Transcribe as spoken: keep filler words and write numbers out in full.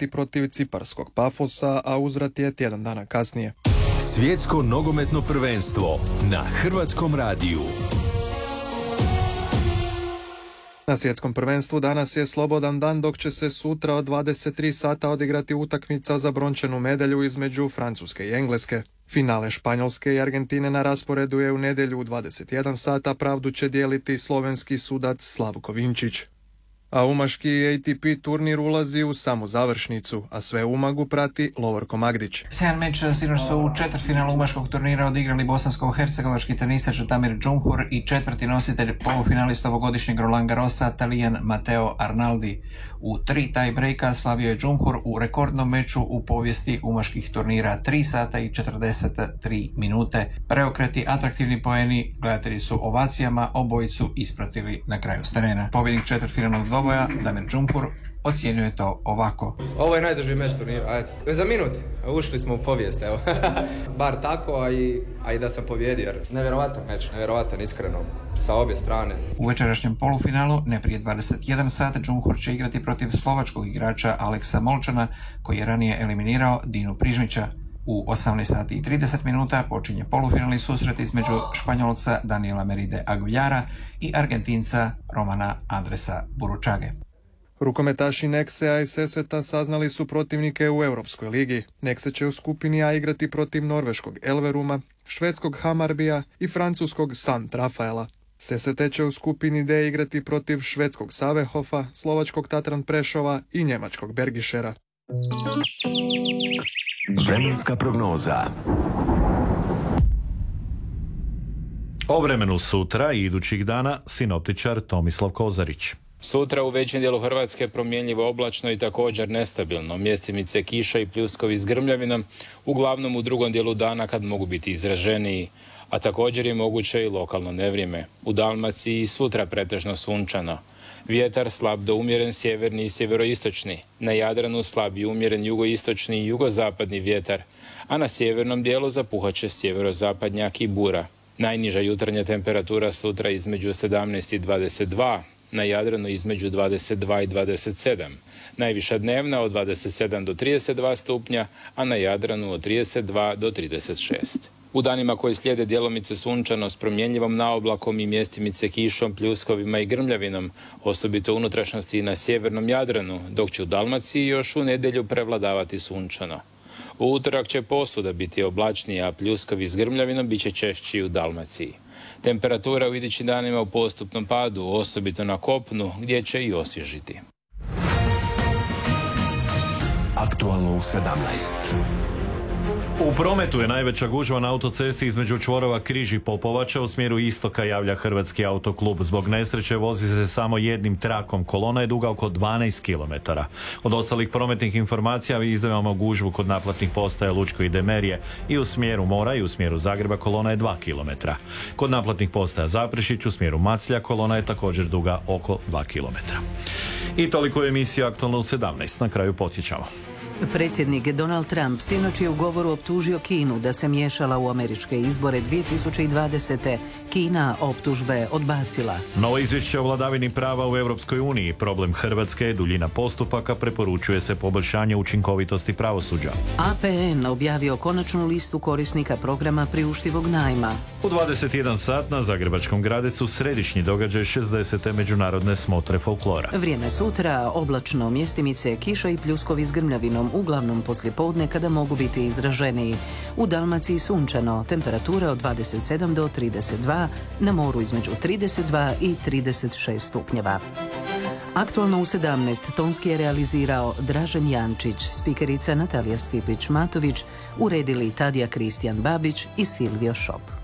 igrati protiv ciparskog Pafosa, a uzvrat je tjedan dana kasnije. Svjetsko nogometno prvenstvo na Hrvatskom radiju. Na svjetskom prvenstvu danas je slobodan dan, dok će se sutra od dvadeset tri sata odigrati utakmica za brončanu medalju između Francuske i Engleske. Finale Španjolske i Argentine na rasporedu je u nedjelju u dvadeset jedan sata, pravdu će dijeliti slovenski sudac Slavko Vinčić. A umaški A T P turnir ulazi u samu završnicu, a sve Umagu prati Lovorko Magdić. Sjajan meč sinoć su u četvrtfinalu umaškog turnira odigrali bosansko-hercegovački tenisač Damir Džumhur i četvrti nositelj polufinalista ovogodišnjeg Roland Garrosa, Talijan Matteo Arnaldi. U tri tie breaka slavio je Džumhur u rekordnom meču u povijesti umaških turnira, tri sata i četrdeset tri minute. Preokreti, atraktivni poeni, gledatelji su ovacijama obojicu ispratili na kraju s terena. Pobjednik četvrtfinalnog dvoboja, Damir Džumhur, ocjenjuje to ovako. Ovo je najduži meč turnira, ajde. Za minut, ušli smo u povijest, evo. Bar tako, a i, a i da sam pobjedio, jer nevjerovatan meč, nevjerovatan, iskreno, sa obje strane. U večerašnjem polufinalu, ne prije dvadeset jedan sat, Džumhur će igrati protiv slovačkog igrača Aleksa Molčana, koji je ranije eliminirao Dinu Prižmića. U osamnaest sati i trideset minuta počinje polufinalni susret između Španjolca Daniela Meride Aguilara i Argentinca Romana Andresa Buručage. Rukometaši Nexe-a i Sesveta saznali su protivnike u Europskoj ligi. Nexe će u skupini A igrati protiv norveškog Elveruma, švedskog Hamarbija i francuskog Sant Rafaela. Sesvete će u skupini D igrati protiv švedskog Savehofa, slovačkog Tatran Prešova i njemačkog Bergišera. Vremenska prognoza. O vremenu sutra i idućih dana sinoptičar Tomislav Kozarić. Sutra u većem dijelu Hrvatske promjenljivo oblačno i također nestabilno. Mjestimice kiša i pljuskovi s grmljavinom, uglavnom u drugom dijelu dana kad mogu biti izraženiji, a također je moguće i lokalno nevrijeme. U Dalmaciji sutra pretežno sunčano. Vjetar slab do umjeren sjeverni i sjeveroistočni. Na Jadranu slab i umjeren jugoistočni i jugozapadni vjetar, a na sjevernom dijelu zapuhat će sjeverozapadnjak i bura. Najniža jutarnja temperatura sutra između sedamnaest i dvadeset dva, na Jadranu između dvadeset dva i dvadeset sedam. Najviša dnevna od dvadeset sedam do trideset dva stupnja, a na Jadranu od trideset dva do trideset šest. U danima koji slijede djelomice sunčano s promjenljivom naoblakom i mjestimice kišom, pljuskovima i grmljavinom, osobito u unutrašnjosti i na sjevernom Jadranu, dok će u Dalmaciji još u nedjelju prevladavati sunčano. U utorak će posvuda biti oblačnija, a pljuskovi s grmljavinom bit će češći u Dalmaciji. Temperatura u idućim danima u postupnom padu, osobito na kopnu, gdje će i osvježiti. Aktualno u sedamnaest. U prometu je najveća gužva na autocesti između čvorova Križ i Popovača u smjeru istoka, javlja Hrvatski autoklub. Zbog nesreće vozi se samo jednim trakom. Kolona je duga oko dvanaest kilometara. Od ostalih prometnih informacija izdvajamo gužvu kod naplatnih postaja Lučko i Demerije i u smjeru Mora i u smjeru Zagreba kolona je dva kilometra. Kod naplatnih postaja Zaprešić u smjeru Maclja kolona je također duga oko dva kilometra. I toliko je emisija Aktualno u sedamnaest. Na kraju podsjećamo. Predsjednik Donald Trump sinoć je u govoru optužio Kinu da se miješala u američke izbore dvije tisuće dvadesete. Kina optužbe odbacila. Novo izvješće o vladavini prava u Europskoj uniji. Problem Hrvatske je duljina postupaka, preporučuje se poboljšanje učinkovitosti pravosuđa. A P N objavio konačnu listu korisnika programa priuštivog najma. U dvadeset jedan sat na Zagrebačkom Gradecu središnji događaj šezdesete međunarodne smotre folklora. Vrijeme sutra oblačno, mjestimice kiša i pljuskovi s grmljavinom, uglavnom poslijepodne kada mogu biti izraženiji. U Dalmaciji sunčano, temperatura od dvadeset sedam do trideset dva, na moru između trideset dva i trideset šest stupnjeva. Aktualno u sedamnaest tonski je realizirao Dražen Jančić, spikerica Natalija Stipić-Matović, uredili Tadija Kristijan Babić i Silvio Šop.